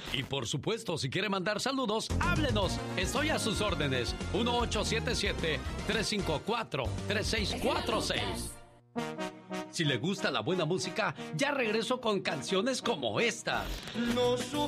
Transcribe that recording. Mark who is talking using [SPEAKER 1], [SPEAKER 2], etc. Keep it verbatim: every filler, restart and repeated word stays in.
[SPEAKER 1] Y por supuesto, si quiere mandar saludos, háblenos. Estoy a sus órdenes. uno ocho siete siete, tres cinco cuatro, tres seis cuatro seis. Si le gusta la buena música, ya regreso con canciones como esta.
[SPEAKER 2] No sufras